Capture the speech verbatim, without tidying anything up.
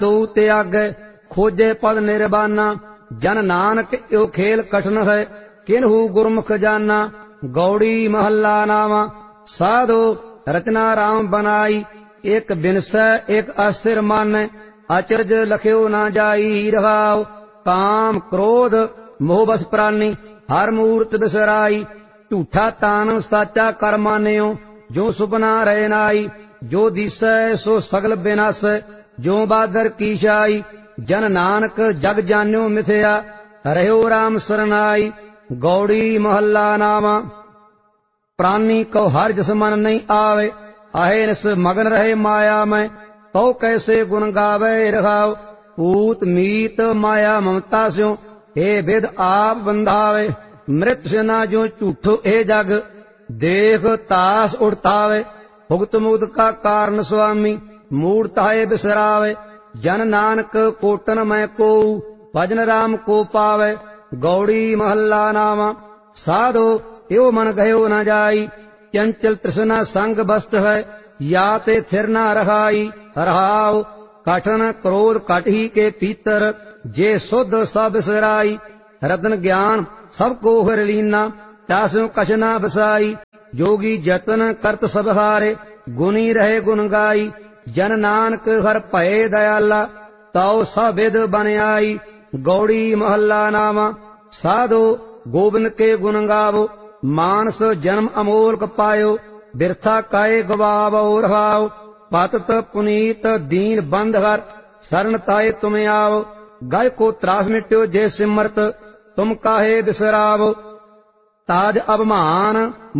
तू त्यागै खोजे पद निर्वाना। जन नानक यो खेल कठिन है किन्हू गुरमुख जाना। गौड़ी महला नामा साधो रचना राम बनाई। एक बिनसै एक अस्थिर मन अचरज लख्यो ना जाई। रहाओ काम क्रोध मोह बस प्राणी हर मूरत बिसराई। झूठा तान साचा कर मान्यो जो सुपना रहे नाई। जो दिसै सो सगल बिनासै जो बादर की छाई। जन नानक जग जान्यो मिथ्या रह्यो राम सरनाई। गौड़ी महला नामा प्राणी को हर जस मन नहीं आवे। आहे निस मगन रहे माया में तो कैसे गुण गावे। रहाओ पूत मीत माया ममता स्यो हे विद आप बंधावे। मृत से ना जो झूठो हे जग देख तास उड़तावे। भुगत मुक्त का कारण स्वामी मूर्ताए बिसरावे। जन नानक कोटन मैं को भजन राम को पावे। गौड़ी महला नामा साधो यो मन गयो न जाई। चंचल तृष्णा संग बस्त है या ते थिर न रहाई। रहाओ कठन क्रोध कट ही के पीतर जे शुद्ध सब बिसराई। रतन ज्ञान सबको हर लीना तासु कछ न बसाई। जोगी जतन करत सब हारे गुनी रहे गुण गाई। जन नानक हर भये दयाला ताओ सविद बन आई। गौड़ी महला नामा साधो गोबिंद के गुण गावो। मानस जन्म अमोलक पायो बिरथा काए गवावो। रहाओ पतत पुनीत दीन बंद हर शरण ताए तुम आओ। गय को त्रास मिट्यो जे सिमरत तुम काहे बिसरावो। ताज अभिमान